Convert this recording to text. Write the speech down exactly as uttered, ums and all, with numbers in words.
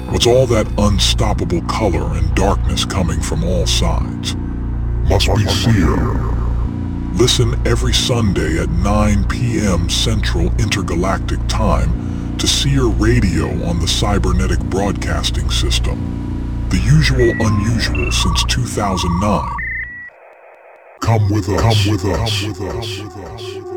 What's all that unstoppable color and darkness coming from all sides? Must be Seer. Listen every Sunday at nine p m Central Intergalactic Time to Seer Radio on the Cybernetic Broadcasting System. The usual unusual since two thousand nine. Come with us. Come with us. Come with us.